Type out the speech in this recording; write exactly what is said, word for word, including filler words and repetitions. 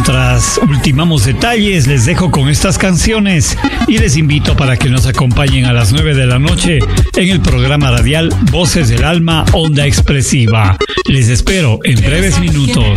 Mientras ultimamos detalles, les dejo con estas canciones y les invito para que nos acompañen a las nueve de la noche en el programa radial Voces del Alma, Onda Expresiva. Les espero en breves minutos.